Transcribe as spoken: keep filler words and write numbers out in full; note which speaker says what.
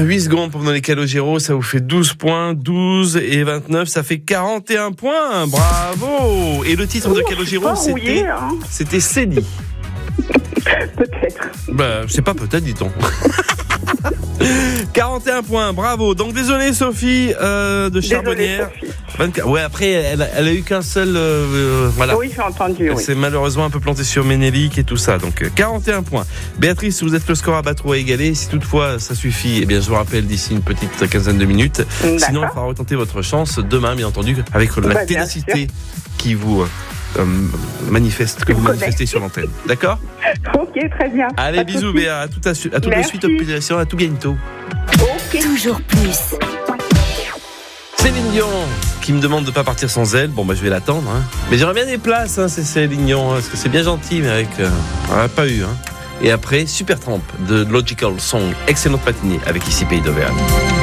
Speaker 1: huit secondes pour me donner Calogero, ça vous fait douze points, douze et vingt-neuf, ça fait quarante et un points. Bravo. Et le titre de Calogero, c'était
Speaker 2: rouillé, hein.
Speaker 1: c'était Célie.
Speaker 2: Peut-être.
Speaker 1: Bah, c'est pas peut-être, dit-on. quarante et un points, bravo. Donc désolé Sophie euh, de Charbonnières.
Speaker 2: Désolée, Sophie.
Speaker 1: vingt-quatre Ouais, après elle, a- elle a eu qu'un seul euh, voilà.
Speaker 2: Oui, j'ai entendu,
Speaker 1: Elle
Speaker 2: oui.
Speaker 1: s'est malheureusement un peu plantée sur Ménélique et tout ça. Donc euh, quarante et un points. Béatrice, vous êtes le score à battre ou à égaler. Si toutefois ça suffit, eh bien je vous rappelle d'ici une petite quinzaine de minutes.
Speaker 2: D'accord.
Speaker 1: Sinon, il faudra retenter votre chance demain, bien entendu, avec la
Speaker 2: Bah, bien
Speaker 1: ténacité qui vous euh, manifeste, que vous
Speaker 2: connais.
Speaker 1: manifestez sur l'antenne. D'accord?
Speaker 2: Ok, très bien.
Speaker 1: Allez,
Speaker 2: Pas de
Speaker 1: bisous
Speaker 2: souci.
Speaker 1: Béa, à tout, à, su- à tout de
Speaker 2: Merci.
Speaker 1: suite, opération, à tout bientôt.
Speaker 2: Ok.
Speaker 3: Toujours plus.
Speaker 1: Céline Dion qui me demande de pas partir sans elle. Bon bah je vais l'attendre. Hein. Mais j'aimerais bien des places, hein, c'est Céline Dion, hein, parce que c'est bien gentil, mais avec, euh, on n'a pas eu. Hein. Et après Supertramp de Logical Song, excellente matinée avec ici Pays d'Auvergne.